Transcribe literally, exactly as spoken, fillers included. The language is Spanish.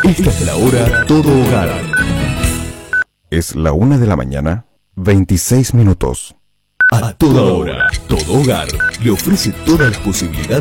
Esta es la hora Todo Hogar. Es la una de la mañana, veintiséis minutos. A toda hora, Todo Hogar le ofrece todas las posibilidades